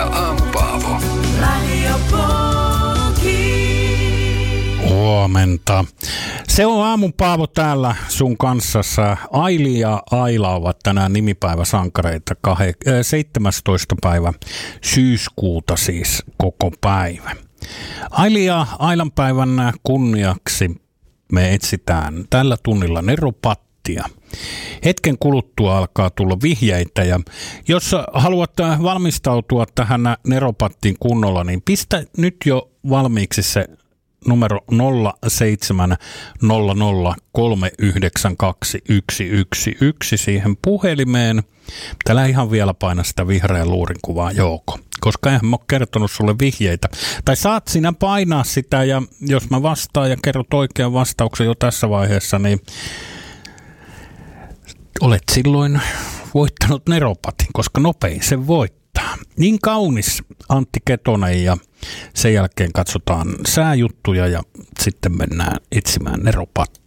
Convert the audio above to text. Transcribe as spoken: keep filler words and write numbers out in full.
ja Aamupaavo. Huomenta. Se on Aamupaavo täällä sun kanssassa. Aili ja Aila ovat tänään nimipäiväsankareita. seitsemästoista päivä syyskuuta siis koko päivä. Aili ja Ailan päivän kunniaksi me etsitään tällä tunnilla neropattia. Hetken kuluttua alkaa tulla vihjeitä ja jos haluat valmistautua tähän neropattiin kunnolla, niin pistä nyt jo valmiiksi se numero nolla seitsemän nolla nolla kolme yhdeksän kaksi yksi yksi yksi siihen puhelimeen. Täällä ihan vielä paina sitä vihreän luurin kuvaa Jouko, koska eihän mä ole kertonut sulle vihjeitä. Tai saat sinä painaa sitä ja jos mä vastaan ja kerrot oikean vastauksen jo tässä vaiheessa, niin olet silloin voittanut neropatin, koska nopein se voittaa. Niin kaunis Antti Ketonen ja sen jälkeen katsotaan sääjuttuja ja sitten mennään etsimään neropattia.